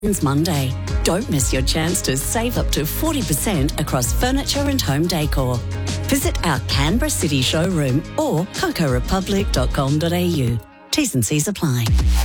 It's Monday. Don't miss your chance to save up to 40% across furniture and home decor. Visit our Canberra City showroom or cocorepublic.com.au. T's and C's apply.